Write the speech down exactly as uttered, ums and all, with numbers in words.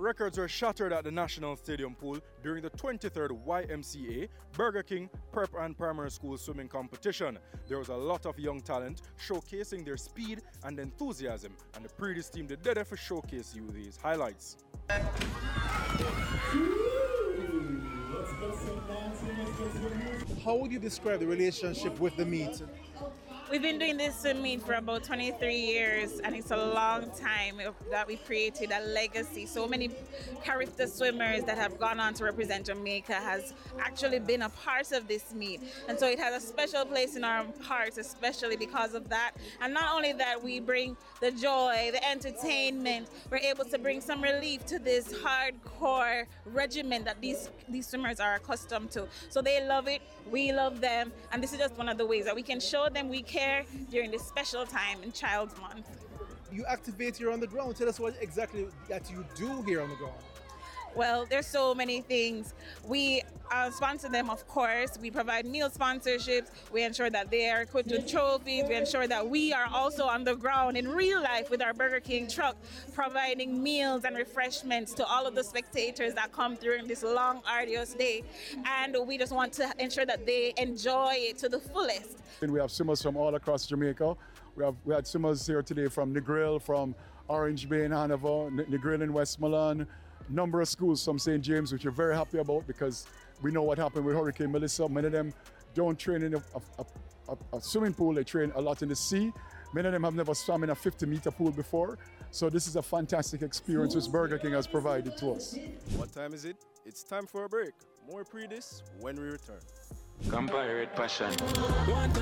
Records were shattered at the National Stadium pool during the twenty-third Y M C A Burger King Prep and Primary School swimming competition. There was a lot of young talent showcasing their speed and enthusiasm, and the Predis team did better for showcase you these highlights. How would you describe the relationship with the meet? We've been doing this swim meet for about twenty-three years, and it's a long time that we created a legacy. So many character swimmers that have gone on to represent Jamaica has actually been a part of this meet. And so it has a special place in our hearts, especially because of that. And not only that, we bring the joy, the entertainment. We're able to bring some relief to this hardcore regimen that these, these swimmers are accustomed to. So they love it, we love them, and this is just one of the ways that we can show them we care during this special time in Child's Month. You activate here on the ground. Tell us what exactly that you do here on the ground. Well, there's so many things. We uh, sponsor them, of course. We provide meal sponsorships. We ensure that they are equipped with trophies. We ensure that we are also on the ground in real life with our Burger King truck, providing meals and refreshments to all of the spectators that come during this long, arduous day. And we just want to ensure that they enjoy it to the fullest. And we have swimmers from all across Jamaica. We have we had swimmers here today from Negril, from Orange Bay in Hanover, Negril in Westmoreland, number of schools from Saint James, which we're very happy about because we know what happened with Hurricane Melissa. Many of them don't train in a, a, a, a swimming pool, they train a lot in the sea. Many of them have never swum in a fifty meter pool before. So this is a fantastic experience which Burger King has provided to us. What time is it? It's time for a break. More Predis when we return. Compare passion.